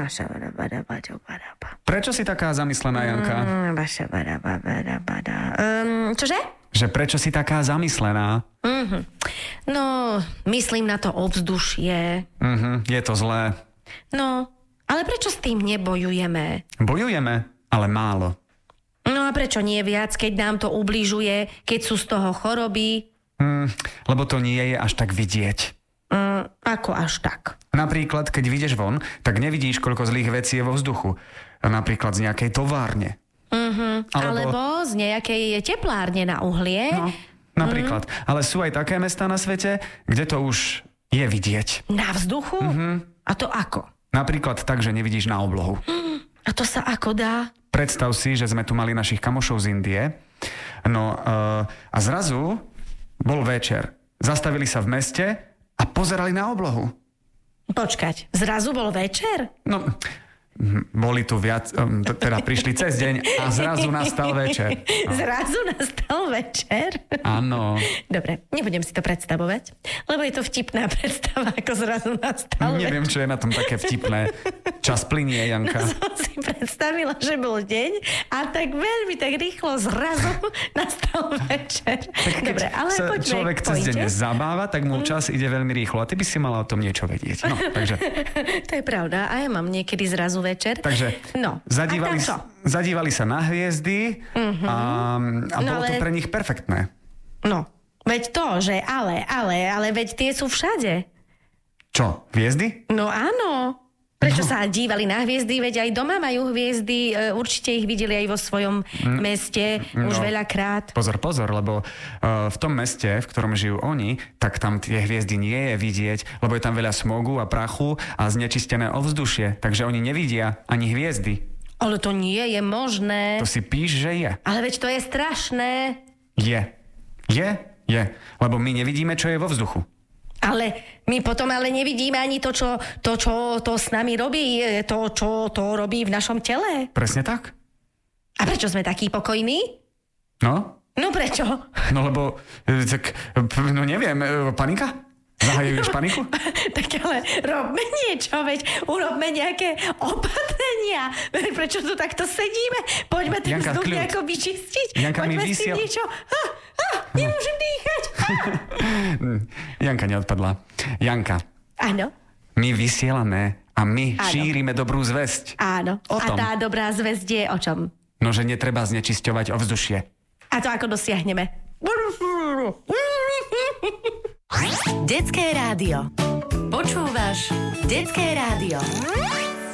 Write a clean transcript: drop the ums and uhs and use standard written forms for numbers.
Prečo si taká zamyslená, Janka? Čože? Že prečo si taká zamyslená? No, myslím na to ovzdušie. Je to zlé. No, ale prečo s tým nebojujeme? Bojujeme, ale málo. No a prečo nie viac, keď nám to ubližuje, keď sú z toho choroby? Lebo to nie je až tak vidieť. Ako až tak? Napríklad, keď vyjdeš von, tak nevidíš, koľko zlých vecí je vo vzduchu. Napríklad z nejakej továrne. Alebo z nejakej teplárne na uhlie. No, napríklad. Ale sú aj také mestá na svete, kde to už je vidieť. Na vzduchu? A to ako? Napríklad tak, že nevidíš na oblohu. A to sa ako dá? Predstav si, že sme tu mali našich kamošov z Indie. No a zrazu bol večer. Zastavili sa v meste a pozerali na oblohu. Počkať, zrazu bol večer? No, boli tu viac, teda prišli cez deň a zrazu nastal večer. No. Zrazu nastal večer? Áno. Dobre, nebudem si to predstavovať, lebo je to vtipná predstava, ako zrazu nastal večer. Neviem, čo je na tom také vtipné. Čas plynie, Janka. No som si predstavila, že bol deň a tak veľmi tak rýchlo zrazu nastal večer. Tak dobre, ale sa poďme človek k cez pointe. deň zabáva, tak mu čas ide veľmi rýchlo. A ty by si mala o tom niečo vedieť. No, takže... To je pravda. A ja mám niekedy zrazu večer. Takže no, zadívali sa na hviezdy a bolo to pre nich perfektné. No, veď to, že ale veď tie sú všade. Čo, hviezdy? No áno. Prečo sa dívali na hviezdy? Veď aj doma majú hviezdy, určite ich videli aj vo svojom meste už veľakrát. Pozor, lebo v tom meste, v ktorom žijú oni, tak tam tie hviezdy nie je vidieť, lebo je tam veľa smogu a prachu a znečistené ovzdušie, takže oni nevidia ani hviezdy. Ale to nie je možné. To si píš, že je. Ale veď to je strašné. Je, lebo my nevidíme, čo je vo vzduchu. Ale my potom nevidíme ani to, čo to s nami robí, to, čo to robí v našom tele. Presne tak. A prečo sme takí pokojní? No? No prečo? No lebo, no neviem, panika? Zahajuješ paniku? Tak ale robme niečo, veď urobme nejaké opatrenia. Prečo tu takto sedíme? Poďme ten Janka, vzduch kľud. nejako vyčistiť. Janka, poďme si niečo... nemôžem dýchať. Janka neodpadla. Janka. Áno. My vysielame a my šírime dobrú zvesť. Áno. O tom. A tá dobrá zvesť je o čom? No, že netreba znečisťovať ovzdušie. A to ako dosiahneme? Detské rádio. Počúvaš Detské rádio.